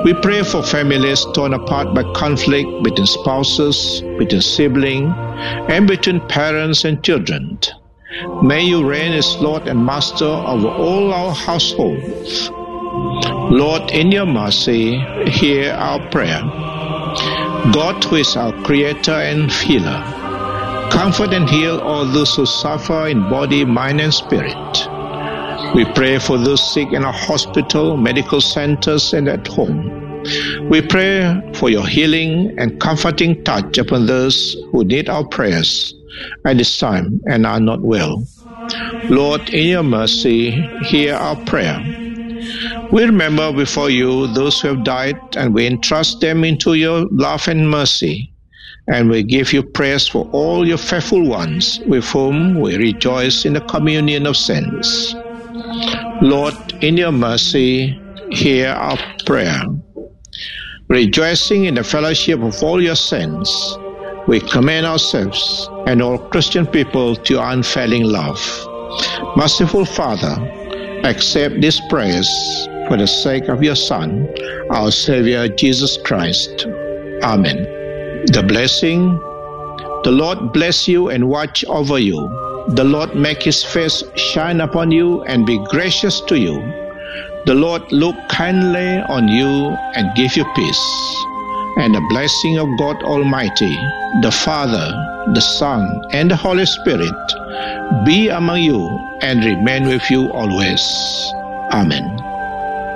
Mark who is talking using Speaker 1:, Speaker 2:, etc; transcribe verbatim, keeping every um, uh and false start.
Speaker 1: We pray for families torn apart by conflict between spouses, between siblings, and between parents and children. May you reign as Lord and Master over all our households. Lord, in your mercy, hear our prayer. God, who is our Creator and Healer, comfort and heal all those who suffer in body, mind, and spirit. We pray for those sick in our hospital, medical centers, and at home. We pray for your healing and comforting touch upon those who need our prayers at this time and are not well. Lord, in your mercy, hear our prayer. We remember before you those who have died, and we entrust them into your love and mercy. And we give you praise for all your faithful ones, with whom we rejoice in the communion of saints. Lord, in your mercy, hear our prayer. Rejoicing in the fellowship of all your saints, we commend ourselves and all Christian people to your unfailing love. Merciful Father, accept these prayers for the sake of your Son, our Savior Jesus Christ. Amen. The blessing. The Lord bless you and watch over you. The Lord make his face shine upon you and be gracious to you. The Lord look kindly on you and give you peace. And the blessing of God Almighty, the Father, the Son, and the Holy Spirit be among you and remain with you always. Amen.